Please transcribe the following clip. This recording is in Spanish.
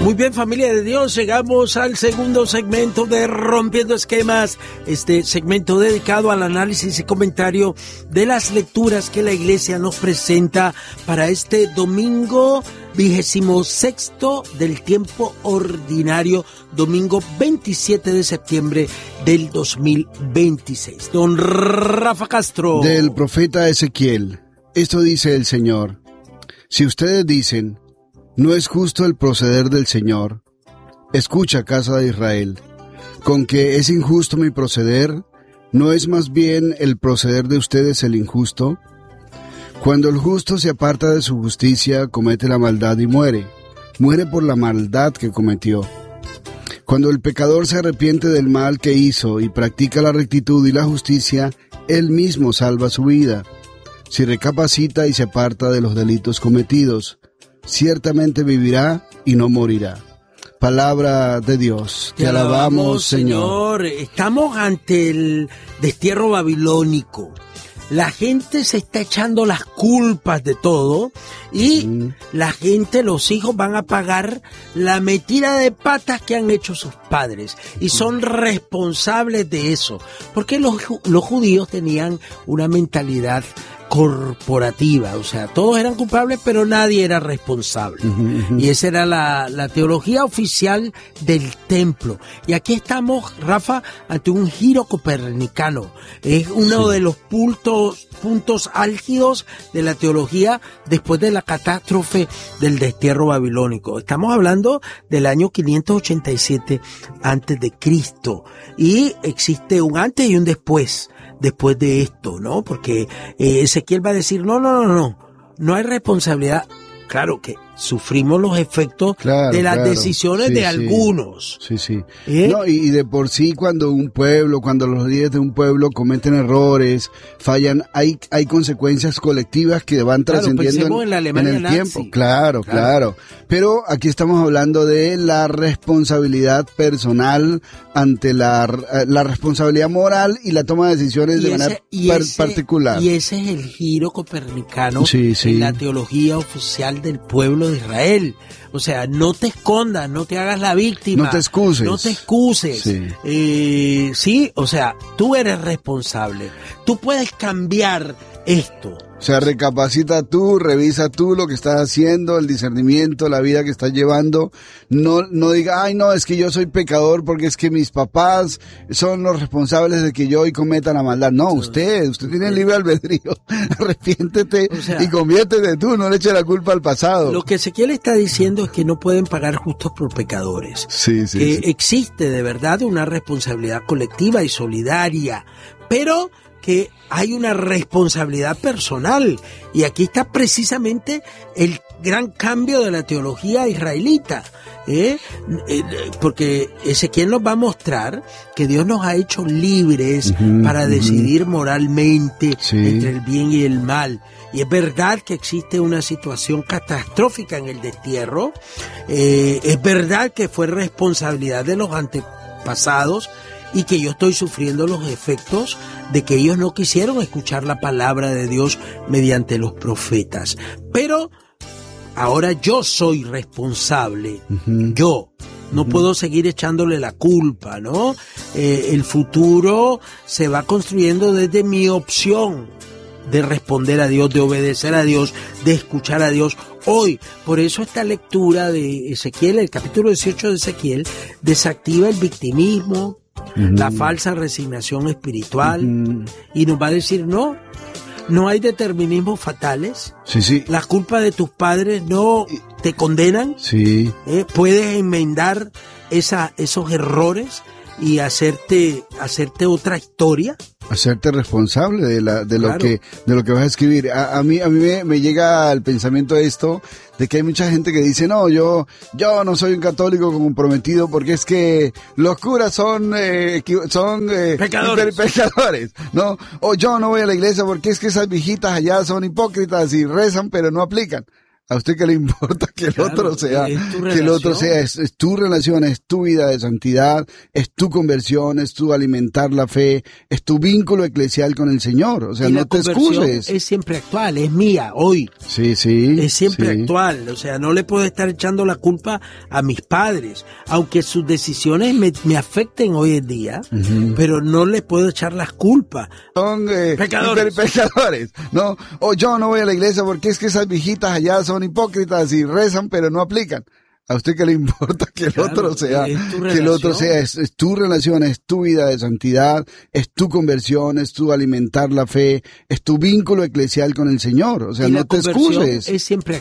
Muy bien, familia de Dios, llegamos al segundo segmento de Rompiendo Esquemas, este segmento dedicado al análisis y comentario de las lecturas que la Iglesia nos presenta para este domingo 26º del tiempo ordinario, domingo 27 de septiembre del 2026. Don Rafa Castro. Del profeta Ezequiel, esto dice el Señor: si ustedes dicen, no es justo el proceder del Señor, escucha, casa de Israel, con que es injusto mi proceder, ¿no es más bien el proceder de ustedes el injusto? Cuando el justo se aparta de su justicia, comete la maldad y muere por la maldad que cometió. Cuando el pecador se arrepiente del mal que hizo y practica la rectitud y la justicia, él mismo salva su vida. Si recapacita y se aparta de los delitos cometidos, ciertamente vivirá y no morirá. Palabra de Dios. Te alabamos, Señor. Estamos ante el destierro babilónico. La gente se está echando las culpas de todo y la gente, los hijos van a pagar la metida de patas que han hecho sus padres y son responsables de eso, porque los judíos tenían una mentalidad corporativa, o sea, todos eran culpables pero nadie era responsable. Y esa era la teología oficial del templo. Y aquí estamos, Rafa, ante un giro copernicano. Es uno de los puntos álgidos de la teología después de la catástrofe del destierro babilónico. Estamos hablando del año 587 antes de Cristo y existe un antes y un después de esto, ¿no? Porque Ezequiel va a decir, no hay responsabilidad. Claro que sufrimos los efectos de las decisiones de algunos. Sí. No, y de por sí cuando los líderes de un pueblo cometen errores, fallan, hay consecuencias colectivas que van trascendiendo en el nazi. Tiempo. Claro. Pero aquí estamos hablando de la responsabilidad personal ante la responsabilidad moral y la toma de decisiones de manera particular. Y ese es el giro copernicano en la teología oficial del pueblo de Israel. O sea, no te escondas, no te hagas la víctima. No te excuses. Sí, o sea, tú eres responsable. Tú puedes cambiar esto. O sea, recapacita tú, revisa tú lo que estás haciendo, el discernimiento, la vida que estás llevando. No diga, ay no, es que yo soy pecador porque es que mis papás son los responsables de que yo hoy cometa la maldad. No, usted tiene libre albedrío. Arrepiéntete y conviértete tú, no le eche la culpa al pasado. Lo que Ezequiel está diciendo es que no pueden pagar justos por pecadores. Sí. Existe de verdad una responsabilidad colectiva y solidaria, pero que hay una responsabilidad personal, y aquí está precisamente el gran cambio de la teología israelita, porque Ezequiel nos va a mostrar que Dios nos ha hecho libres para decidir moralmente entre el bien y el mal. Y es verdad que existe una situación catastrófica en el destierro, es verdad que fue responsabilidad de los antepasados, y que yo estoy sufriendo los efectos de que ellos no quisieron escuchar la palabra de Dios mediante los profetas. Pero ahora yo soy responsable. Yo no puedo seguir echándole la culpa, ¿no? El futuro se va construyendo desde mi opción de responder a Dios, de obedecer a Dios, de escuchar a Dios. Hoy, por eso esta lectura de Ezequiel, el capítulo 18 de Ezequiel, desactiva el victimismo, la falsa resignación espiritual, y nos va a decir, no hay determinismos fatales. Sí. La culpa de tus padres no te condenan. Sí. Puedes enmendar esos errores y hacerte otra historia. Hacerte responsable de lo que vas a escribir. A mí me llega al pensamiento esto, de que hay mucha gente que dice, no, yo no soy un católico comprometido porque es que los curas son pecadores, ¿no? O yo no voy a la iglesia porque es que esas viejitas allá son hipócritas y rezan pero no aplican. ¿A usted qué le importa que el Claro, otro sea, es tu que el otro relación. sea, es tu relación, es tu vida de santidad, es tu conversión, es tu alimentar la fe, es tu vínculo eclesial con el Señor? O sea, Y no la te conversión excuses. es siempre actual, es mía, hoy. Sí. Es siempre sí. actual, o sea, no le puedo estar echando la culpa a mis padres, aunque sus decisiones me afecten hoy en día, pero no le puedo echar las culpas. Son Pecadores. pecadores, ¿no? O yo no voy a la iglesia porque es que esas viejitas allá son hipócritas y rezan pero no aplican. ¿A usted qué le importa que el Claro, otro sea, es tu que el otro relación. sea, es tu relación, es tu vida de santidad, es tu conversión, es tu alimentar la fe, es tu vínculo eclesial con el Señor? O sea, Y no la te conversión excuses. es siempre